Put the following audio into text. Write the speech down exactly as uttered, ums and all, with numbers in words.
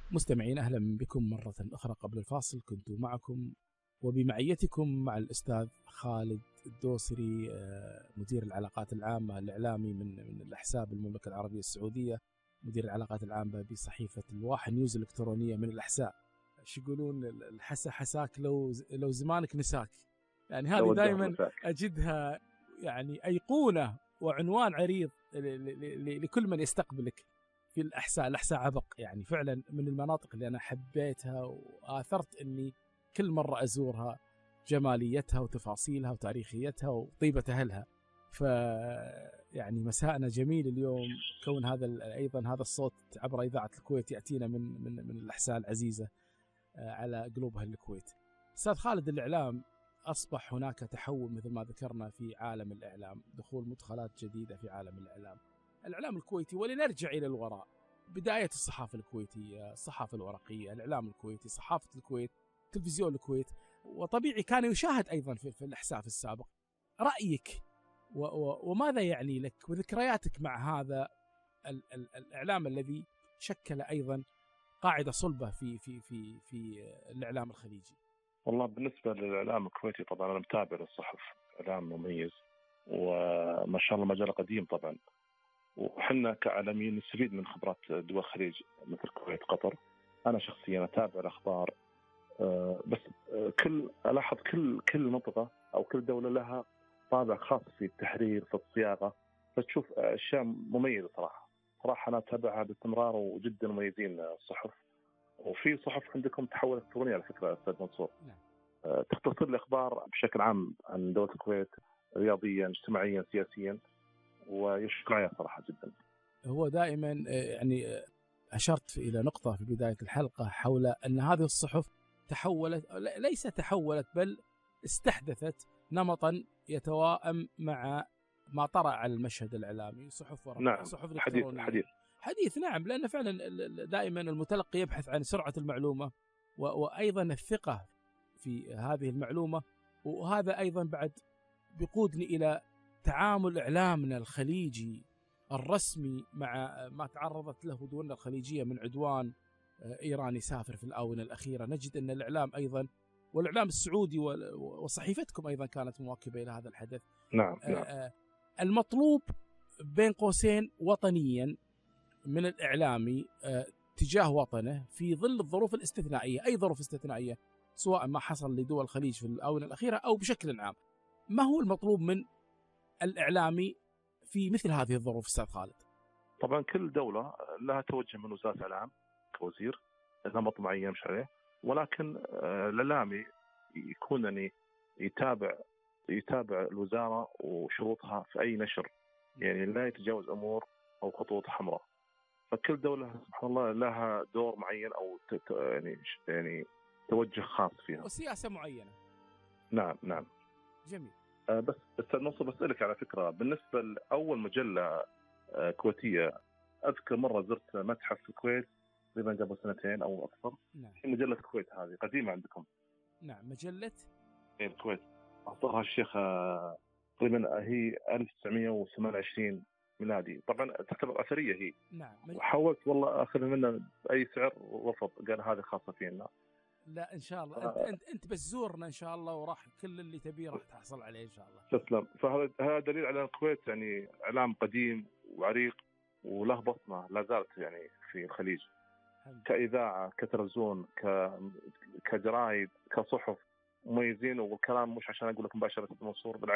مستمعين، أهلا بكم مرة أخرى. قبل الفاصل كنت معكم وبمعيتكم مع الأستاذ خالد الدوسري، مدير العلاقات العامة الإعلامي من من الأحساب المملكة العربية السعودية، مدير العلاقات العامة بصحيفة الواحة نيوز الإلكترونية من الأحساء. شو يقولون؟ الحسا حساك لو لو زمانك نساك. يعني هذه دائما أجدها يعني أيقونة وعنوان عريض لكل من يستقبلك في الأحساء. الأحساء عبق، يعني فعلا من المناطق اللي أنا حبيتها وآثرت أني كل مرة أزورها، جماليتها وتفاصيلها وتاريخيتها وطيبة أهلها. ف يعني مساءنا جميل اليوم، كون هذا أيضا هذا الصوت عبر إذاعة الكويت يأتينا من من من الأحساء العزيزة على قلوب أهل الكويت. أستاذ خالد، الإعلام أصبح هناك تحول مثل ما ذكرنا في عالم الإعلام، دخول مدخلات جديدة في عالم الإعلام الإعلام الكويتي. ولنرجع إلى الوراء، بداية الصحافة الكويتية، الصحافة الورقية، الإعلام الكويتي، صحافة الكويت، تلفزيون الكويت، وطبيعي كان يشاهد أيضا في, في الإحساء في السابق. رأيك و و وماذا يعني لك وذكرياتك مع هذا ال ال الإعلام الذي شكل أيضا قاعدة صلبة في في في في الإعلام الخليجي؟ والله بالنسبة للإعلام الكويتي طبعا أنا متابع للصحف، إعلام مميز وما شاء الله مجال قديم طبعا، وحنا كعالميين نستفيد من خبرات دول الخليج مثل الكويت، قطر. أنا شخصيا أتابع الأخبار، بس كل ألاحظ كل كل منطقة أو كل دولة لها طابع خاص في التحرير، في الصياغة، فتشوف أشياء مميزة صراحة. صراحة أنا أتابعها باستمرار وجدا مميزين الصحف. وفي صحف عندكم تحولت إلكترونية على فكرة أستاذ منصور، تختصر الأخبار بشكل عام عن دولة الكويت رياضيا، اجتماعيا، سياسيا، ويشكر عليها صراحة جدا. هو دائما يعني أشرت إلى نقطة في بداية الحلقة حول أن هذه الصحف تحولت، ليس تحولت بل استحدثت نمطا يتوائم مع ما طرأ على المشهد الإعلامي. صحف ورقية، نعم. صحف إلكترونية، حديث حديث نعم، لأن فعلا دائما المتلقي يبحث عن سرعة المعلومة وأيضا الثقة في هذه المعلومة. وهذا أيضا بعد بيقودني إلى تعامل إعلامنا الخليجي الرسمي مع ما تعرضت له دولنا الخليجية من عدوان إيراني سافر في الآونة الأخيرة. نجد أن الإعلام أيضا، والإعلام السعودي وصحيفتكم أيضا كانت مواكبة إلى هذا الحدث. نعم. نعم. المطلوب بين قوسين وطنيا من الإعلامي تجاه وطنه في ظل الظروف الاستثنائية، أي ظروف استثنائية، سواء ما حصل لدول الخليج في الآونة الأخيرة أو بشكل عام. ما هو المطلوب من الإعلامي في مثل هذه الظروف أستاذ خالد؟ طبعا كل دولة لها توجه من وزارة الإعلام كوزير، نمط معين مش عليه، ولكن الإعلامي يكون يعني يتابع يتابع الوزارة وشروطها في أي نشر، يعني لا يتجاوز أمور أو خطوط حمراء. فكل دولة سبحان الله لها دور معين أو يعني يعني توجه خاص فيها وسياسة معينة. نعم. نعم. جميل. آه بس أستاذ نصر بسألك على فكرة، بالنسبة لأول مجلة آه كويتية، أذكر مرة زرت متحف في الكويت تقريبا قبل سنتين أو أكثر. نعم. في مجلة الكويت هذه قديمة عندكم. نعم. مجلة الكويت أصدرها الشيخ تقريبا هي ألف وتسعمائة وثمانية وعشرين ميلادي، طبعا تعتبر أثرية هي. نعم. وحاولت والله أخذ منها بأي سعر، رفض، قال هذه خاصة فينا. لا إن شاء الله آه. أنت أنت أنت بس زورنا إن شاء الله، وراح كل اللي تبيه راح تحصل عليه إن شاء الله. تسلم. فهذا هذا دليل على الكويت يعني إعلام قديم وعريق وله بصمة لا زالت يعني في الخليج، كإذاعة، كتلفزيون، ك كجرايد، كصحف، مميزين. والكلام مش عشان أقول لك مباشرة منصور، بالعكس